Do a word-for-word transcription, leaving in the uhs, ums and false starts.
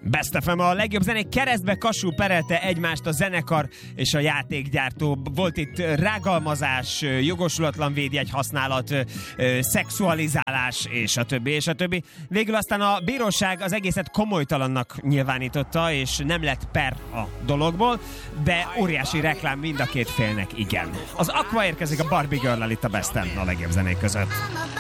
Best ef em, a legjobb zenék keresztbe Kassú perelte egymást a zenekar és a játékgyártó. Volt itt rágalmazás, jogosulatlan védjegy használat, szexualizálás, és a többi, és a többi. Végül aztán a bíróság az egészet komolytalannak nyilvánította, és nem lett per a dologból, de óriási reklám mind a két félnek, igen. Az Aqua érkezik a Barbie Girl-lel itt a Besten a legjobb zenék között.